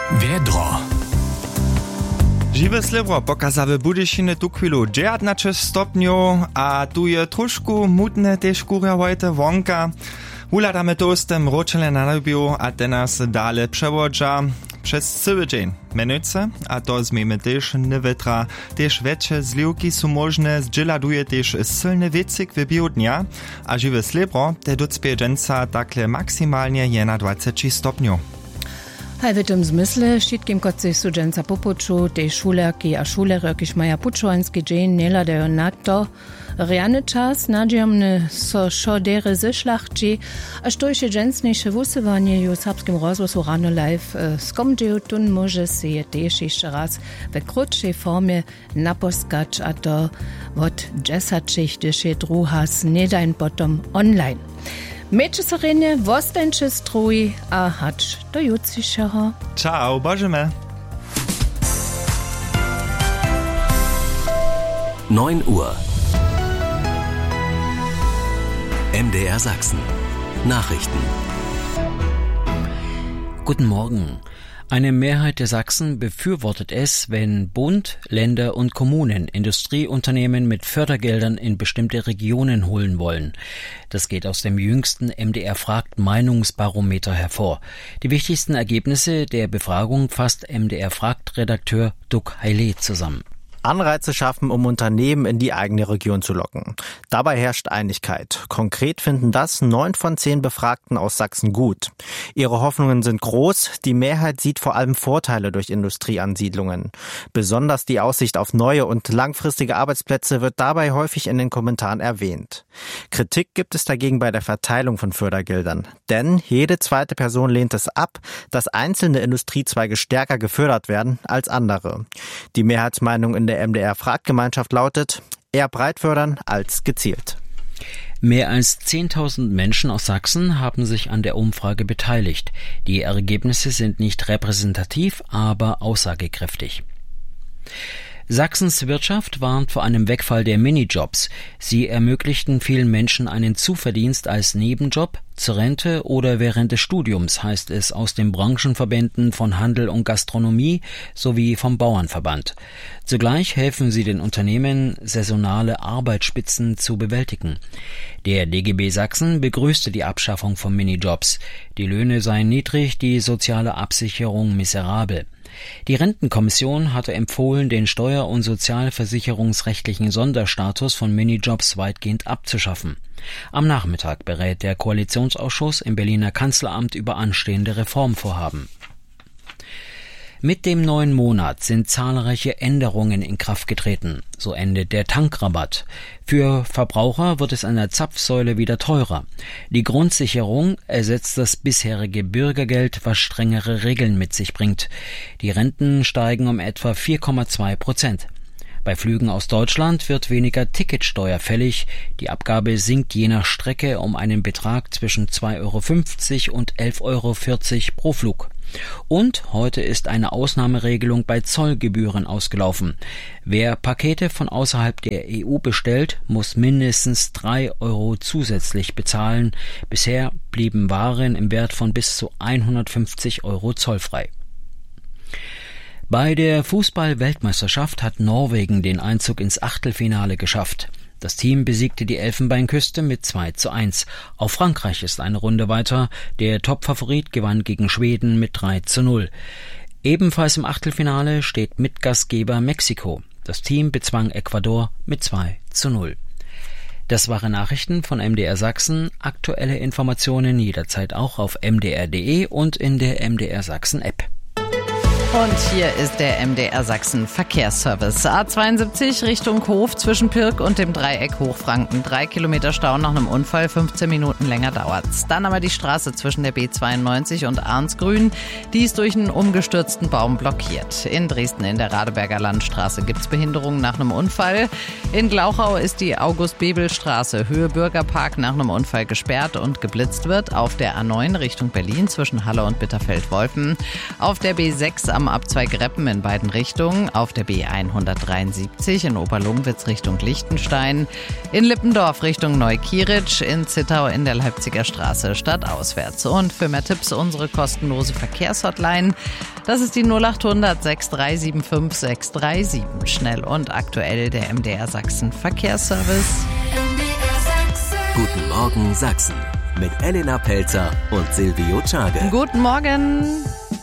Wiedro. Žiwe slivro pokazały Budyšiny tu chwilu 19 stopniów, a tu je trošku mutne też kurja wojte wonka. Uladamy toastem ročele na lubiu a teraz dale przewodża przez cały dzień. Menujce, a to zmiemy też niewetra, też większe zliwki są możne, zdziladuje też silny wiecik w biodnia, a žiwe slivro te docpie dżęca takle maksymalnie je na 20 stopniów. Hej, w tym zmysle wszystkim, którzy są dżęca po puczu, te szulerki a szulery, którzy mają puczowanski dzień, nie ladają na to, reany czas, nadziemny so szodere ze szlachci, a što jeszcze dżęcniejsze wusywanie w serbskim rozgłosu rano live skomdzieł, tun może się też jeszcze raz w krótszej formie naposkać, a to od 10, gdyż je druga snedajn potom online. Meče Serenie, Wostańczy strój, a hacz do jutrzejszego. Ciao, bożemy. 9 Uhr. MDR Sachsen. Nachrichten. Guten Morgen. Eine Mehrheit der Sachsen befürwortet es, wenn Bund, Länder und Kommunen Industrieunternehmen mit Fördergeldern in bestimmte Regionen holen wollen. Das geht aus dem jüngsten MDR fragt Meinungsbarometer hervor. Die wichtigsten Ergebnisse der Befragung fasst MDR fragt Redakteur Duk Heile zusammen. Anreize schaffen, um Unternehmen in die eigene Region zu locken. Dabei herrscht Einigkeit. Konkret finden das 9 von 10 Befragten aus Sachsen gut. Ihre Hoffnungen sind groß. Die Mehrheit sieht vor allem Vorteile durch Industrieansiedlungen. Besonders die Aussicht auf neue und langfristige Arbeitsplätze wird dabei häufig in den Kommentaren erwähnt. Kritik gibt es dagegen bei der Verteilung von Fördergeldern. Denn jede zweite Person lehnt es ab, dass einzelne Industriezweige stärker gefördert werden als andere. Die Mehrheitsmeinung in der MDR-Fragt-Gemeinschaft lautet, eher breit fördern als gezielt. Mehr als 10.000 Menschen aus Sachsen haben sich an der Umfrage beteiligt. Die Ergebnisse sind nicht repräsentativ, aber aussagekräftig. Sachsens Wirtschaft warnt vor einem Wegfall der Minijobs. Sie ermöglichten vielen Menschen einen Zuverdienst als Nebenjob, zur Rente oder während des Studiums, heißt es aus den Branchenverbänden von Handel und Gastronomie sowie vom Bauernverband. Zugleich helfen sie den Unternehmen, saisonale Arbeitsspitzen zu bewältigen. Der DGB Sachsen begrüßte die Abschaffung von Minijobs. Die Löhne seien niedrig, die soziale Absicherung miserabel. Die Rentenkommission hatte empfohlen, den steuer- und sozialversicherungsrechtlichen Sonderstatus von Minijobs weitgehend abzuschaffen. Am Nachmittag berät der Koalitionsausschuss im Berliner Kanzleramt über anstehende Reformvorhaben. Mit dem neuen Monat sind zahlreiche Änderungen in Kraft getreten. So endet der Tankrabatt. Für Verbraucher wird es an der Zapfsäule wieder teurer. Die Grundsicherung ersetzt das bisherige Bürgergeld, was strengere Regeln mit sich bringt. Die Renten steigen um etwa 4,2%. Bei Flügen aus Deutschland wird weniger Ticketsteuer fällig. Die Abgabe sinkt je nach Strecke um einen Betrag zwischen 2,50 € und 11,40 € pro Flug. Und heute ist eine Ausnahmeregelung bei Zollgebühren ausgelaufen. Wer Pakete von außerhalb der EU bestellt, muss mindestens 3 € zusätzlich bezahlen. Bisher blieben Waren im Wert von bis zu 150 € zollfrei. Bei der Fußball-Weltmeisterschaft hat Norwegen den Einzug ins Achtelfinale geschafft. Das Team besiegte die Elfenbeinküste mit 2:1. Auch Frankreich ist eine Runde weiter. Der Topfavorit gewann gegen Schweden mit 3:0. Ebenfalls im Achtelfinale steht Mitgastgeber Mexiko. Das Team bezwang Ecuador mit 2:0. Das waren Nachrichten von MDR Sachsen. Aktuelle Informationen jederzeit auch auf mdr.de und in der MDR Sachsen App. Und hier ist der MDR Sachsen Verkehrsservice. A72 Richtung Hof zwischen Pirk und dem Dreieck Hochfranken. 3 Kilometer Stau nach einem Unfall, 15 Minuten länger dauert's. Dann aber die Straße zwischen der B92 und Arnsgrün. Die ist durch einen umgestürzten Baum blockiert. In Dresden in der Radeberger Landstraße gibt's Behinderungen nach einem Unfall. In Glauchau ist die August-Bebel-Straße Höhe Bürgerpark nach einem Unfall gesperrt und geblitzt wird. Auf der A9 Richtung Berlin zwischen Halle und Bitterfeld-Wolfen. Auf der B6 am Abzweig Reppen in beiden Richtungen, auf der B173 in Oberlungwitz Richtung Lichtenstein, in Lippendorf Richtung Neukieritsch, in Zittau in der Leipziger Straße stadtauswärts. Und für mehr Tipps unsere kostenlose Verkehrshotline Das ist die 0800 6375 637. Schnell und aktuell der MDR Sachsen Verkehrsservice. Guten Morgen Sachsen mit Elena Pelzer und Silvio Czage. Guten Morgen.